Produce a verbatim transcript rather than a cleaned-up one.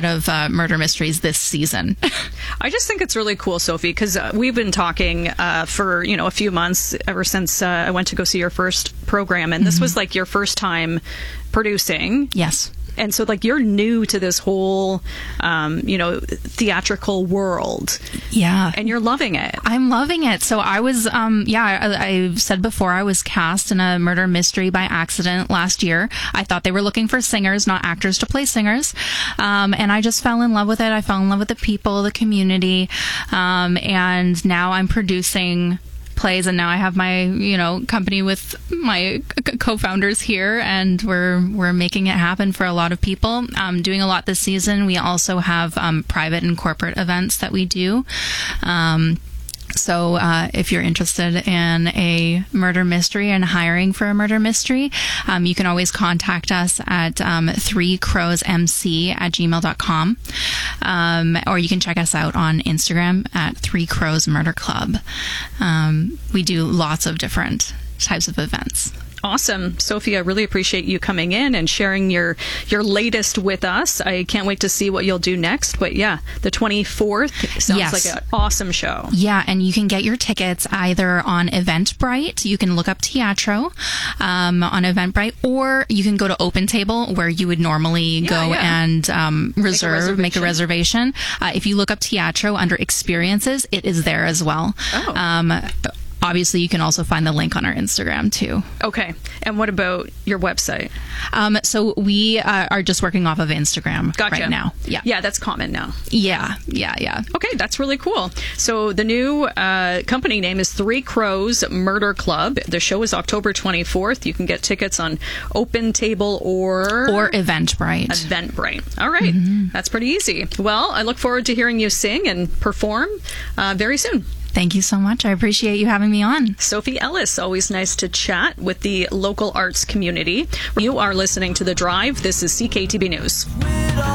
lot of uh, murder mysteries this season. I just think it's really cool, Sophie, because uh, we've been talking uh, for, you know, a few months ever since uh, I went to go see your first program. And this mm-hmm. was like your first time producing. Yes. And so, like, you're new to this whole, um, you know, theatrical world. Yeah. And you're loving it. I'm loving it. So I was, um, yeah, I, I've said before, I was cast in a murder mystery by accident last year. I thought they were looking for singers, not actors to play singers. Um, and I just fell in love with it. I fell in love with the people, the community. Um, and now I'm producing plays, and now I have my, you know, company with my co-founders here, and we're we're making it happen for a lot of people. Um, doing a lot this season. We also have um, private and corporate events that we do. Um, So uh, if you're interested in a murder mystery and hiring for a murder mystery, um, you can always contact us at um, three crows m c at gmail dot com. Um, or you can check us out on Instagram at Three Crows Murder Club. Um, we do lots of different types of events. Awesome. Sophie, I really appreciate you coming in and sharing your your latest with us. I can't wait to see what you'll do next. But yeah, the twenty-fourth sounds yes. like an awesome show. Yeah, and you can get your tickets either on Eventbrite. You can look up Teatro um, on Eventbrite, or you can go to Open Table, where you would normally yeah, go yeah. and um, reserve, make a reservation. Make a reservation. Uh, if you look up Teatro under Experiences, it is there as well. Oh. Um, Obviously, you can also find the link on our Instagram, too. Okay. And what about your website? Um, so we uh, are just working off of Instagram gotcha. right now. Yeah. Yeah, that's common now. Yeah, yeah, yeah. Okay, that's really cool. So the new uh, company name is Three Crows Murder Club. The show is October twenty-fourth. You can get tickets on Open Table or... Or Eventbrite. Eventbrite. All right. Mm-hmm. That's pretty easy. Well, I look forward to hearing you sing and perform uh, very soon. Thank you so much. I appreciate you having me on. Sophie Ellis, always nice to chat with the local arts community. You are listening to The Drive. This is C K T B News.